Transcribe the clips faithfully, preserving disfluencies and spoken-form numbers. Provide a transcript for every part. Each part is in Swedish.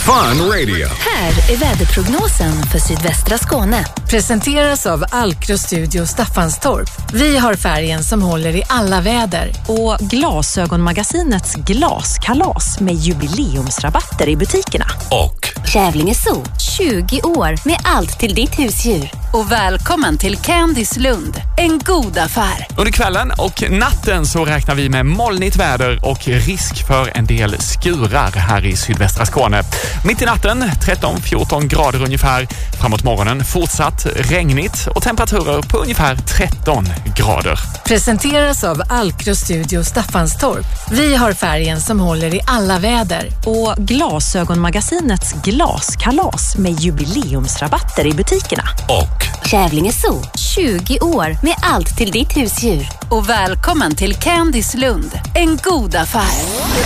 Fun Radio. Här är väderprognosen för sydvästra Skåne. Presenteras av Alcro Studio Staffanstorp. Vi har färgen som håller i alla väder. Och Glasögonmagasinets glaskalas med jubileumsrabatter i butikerna. Och Kävlinge Zoo, tjugo år med allt till ditt husdjur. Och välkommen till Candice Lund, en god affär. Under kvällen och natten så räknar vi med molnigt väder och risk för en del skurar här i sydvästra Skåne. Mitt i natten tretton till fjorton grader ungefär. Framåt morgonen fortsatt regnigt och temperaturer på ungefär tretton grader. Presenteras av Alcro Studio Staffanstorp. Vi har färgen som håller i alla väder. Och Glasögonmagasinets glaskalas med jubileumsrabatter i butikerna. Och Kävlinge Zoo, tjugo år med allt till ditt husdjur. Och välkommen till Candice Lund, en god affär.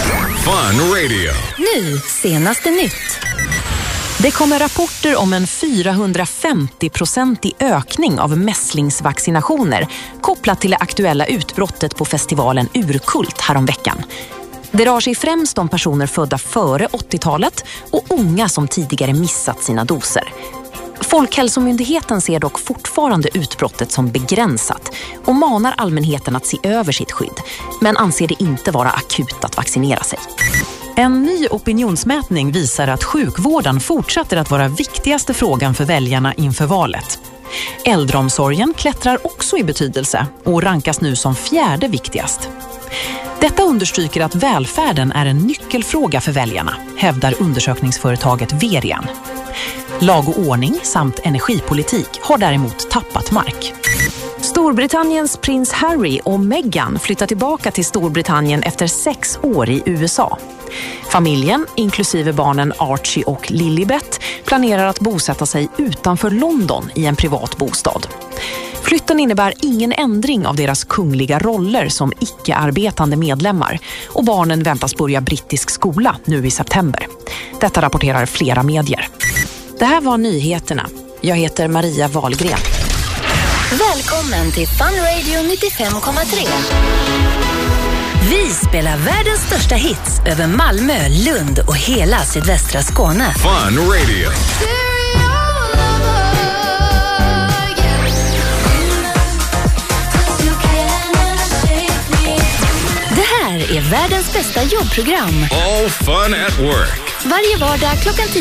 Fun Radio. Nu, senaste nytt. Det kommer rapporter om en fyrahundrafemtio-procentig ökning av mässlingsvaccinationer kopplat till det aktuella utbrottet på festivalen Urkult häromveckan. Det rör sig främst om personer födda före åttiotalet och unga som tidigare missat sina doser. Folkhälsomyndigheten ser dock fortfarande utbrottet som begränsat och manar allmänheten att se över sitt skydd, men anser det inte vara akut att vaccinera sig. En ny opinionsmätning visar att sjukvården fortsätter att vara viktigaste frågan för väljarna inför valet. Äldreomsorgen klättrar också i betydelse och rankas nu som fjärde viktigast. Detta understryker att välfärden är en nyckelfråga för väljarna, hävdar undersökningsföretaget Verian. Lag och ordning samt energipolitik har däremot tappat mark. Storbritanniens prins Harry och Meghan flyttar tillbaka till Storbritannien efter sex år i U S A. Familjen, inklusive barnen Archie och Lilibet, planerar att bosätta sig utanför London i en privat bostad. Flytten innebär ingen ändring av deras kungliga roller som icke-arbetande medlemmar och barnen väntas börja brittisk skola nu i september. Detta rapporterar flera medier. Det här var nyheterna. Jag heter Maria Wahlgren. Välkommen till Fun Radio nittiofem komma tre. Vi spelar världens största hits över Malmö, Lund och hela sydvästra Skåne. Fun Radio. Det här är världens bästa jobbprogram. All fun at work. Varje vardag klockan tio.